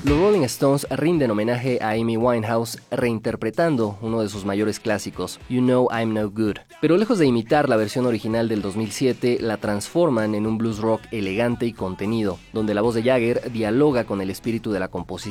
Los Rolling Stones rinden homenaje a Amy Winehouse reinterpretando uno de sus mayores clásicos, You Know I'm No Good. Pero lejos de imitar la versión original del 2007, la transforman en un blues rock elegante y contenido, donde la voz de Jagger dialoga con el espíritu de la composición